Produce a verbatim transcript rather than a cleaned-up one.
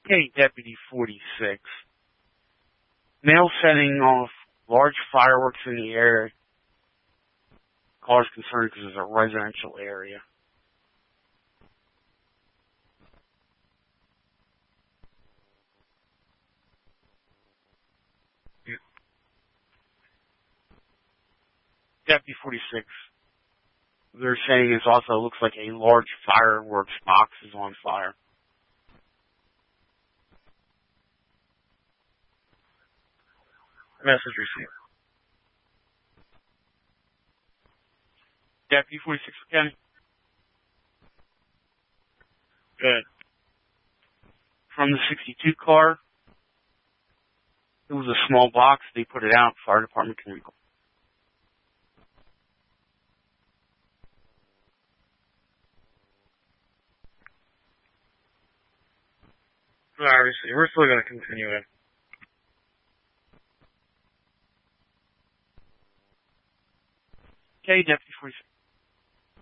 Okay, Deputy forty-six. Male setting off large fireworks in the air. Cause concern because it's a residential area. Deputy forty-six. They're saying it also looks like a large fireworks box is on fire. Message received. Deputy forty-six, again. Good. From the sixty-two car, it was a small box. They put it out. Fire department can recall. Obviously, we're still going to continue it. Okay, Deputy forty-six.